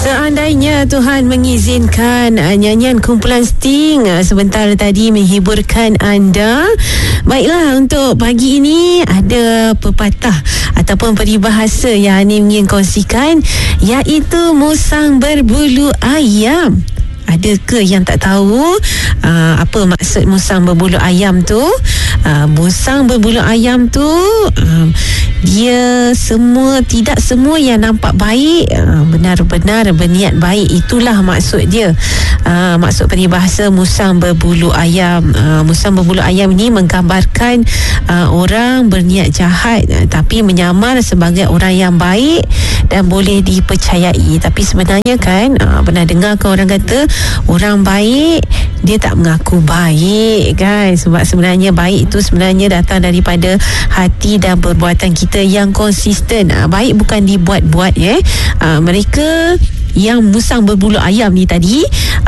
Seandainya Tuhan mengizinkan nyanyian kumpulan Sting sebentar tadi menghiburkan anda. Baiklah, untuk pagi ini ada pepatah ataupun peribahasa yang Ani ingin kongsikan, iaitu musang berbulu ayam. Ada ke yang tak tahu apa maksud musang berbulu ayam tu? Musang berbulu ayam tu dia tidak semua yang nampak baik benar-benar berniat baik. Itulah maksud dia. Maksud peribahasa musang berbulu ayam. Musang berbulu ayam ini menggambarkan orang berniat jahat tapi menyamar sebagai orang yang baik dan boleh dipercayai. Tapi sebenarnya kan pernah dengar ke orang kata orang baik dia tak mengaku baik kan? Sebab sebenarnya baik itu sebenarnya datang daripada hati dan perbuatan kita yang konsisten. Baik bukan dibuat-buat mereka yang musang berbulu ayam ni tadi,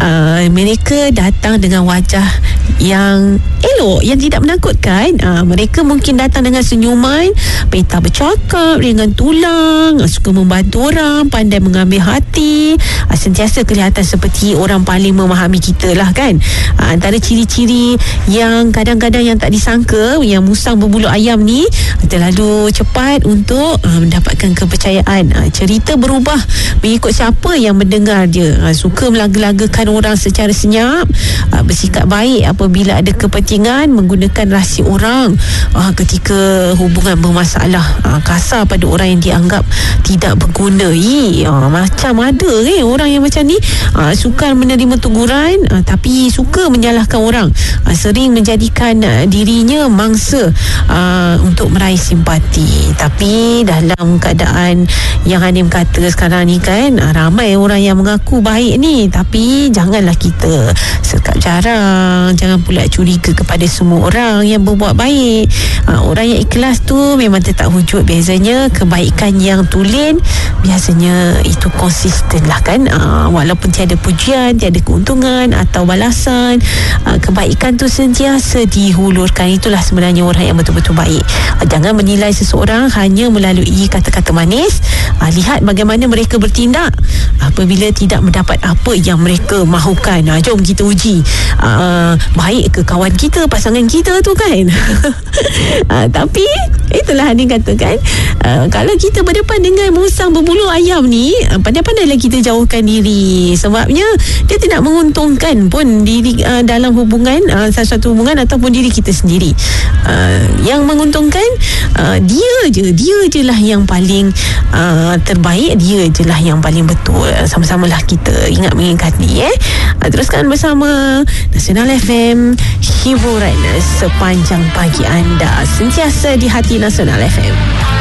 mereka datang dengan wajah yang elok, yang tidak menakutkan. Mereka mungkin datang dengan senyuman, pintar bercakap dengan tulang, suka membantu orang, pandai mengambil hati, sentiasa kelihatan seperti orang paling memahami kita lah kan. Antara ciri-ciri yang kadang-kadang yang tak disangka, yang musang berbulu ayam ni terlalu cepat untuk mendapatkan kepercayaan. Cerita berubah mengikut siapa yang mendengar dia. Suka melaga-lagakan orang secara senyap, bersikap baik apabila ada kepentingan, menggunakan rahsia orang ketika hubungan bermasalah, kasar pada orang yang dianggap tidak berguna. Macam ada orang yang macam ni, suka menerima teguran tapi suka menyalahkan orang, sering menjadikan dirinya mangsa untuk meraih simpati. Tapi dalam keadaan yang Hanim kata sekarang ni kan, ramai orang yang mengaku baik ni, tapi janganlah kita sekap jarang, jangan pula curiga kepada semua orang yang berbuat baik. Orang yang ikhlas tu memang tetap wujud. Biasanya kebaikan yang tulen biasanya itu konsisten lah kan. Walaupun tiada pujian, tiada keuntungan atau balasan, kebaikan tu sentiasa dihulurkan. Itulah sebenarnya orang yang betul-betul baik. Jangan menilai seseorang hanya melalui kata-kata manis. Lihat bagaimana mereka bertindak apabila tidak mendapat apa yang mereka mahukan. Jom kita uji baik ke kawan kita, pasangan kita tu kan. Tapi itulah Hanin katakan, kalau kita berdepan dengan musang berbulu ayam ni, pandai-pandailah kita jauhkan diri. Sebabnya dia tidak menguntungkan pun diri dalam hubungan, sesuatu hubungan ataupun diri kita sendiri. Yang menguntungkan dia je lah yang paling terbaik, dia je lah yang paling betul. Sama-samalah kita ingat mengingati. Teruskan bersama Nasional FM, hiburan sepanjang pagi anda, sentiasa di hati Nasional FM.